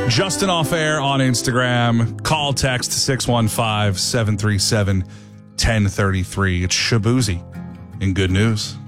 Justin Off Air on Instagram. Call, text 615-737-1033. It's Shabuzi in Good News.